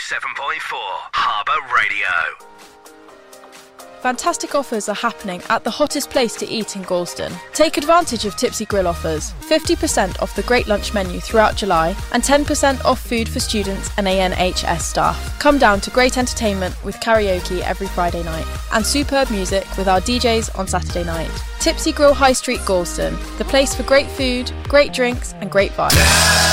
Harbour Radio. Fantastic offers are happening at the hottest place to eat in Galston. Take advantage of Tipsy Grill offers. 50% off the great lunch menu throughout July and 10% off food for students and ANHS staff. Come down to great entertainment with karaoke every Friday night and superb music with our DJs on Saturday night. Tipsy Grill High Street Galston, the place for great food, great drinks and great vibes.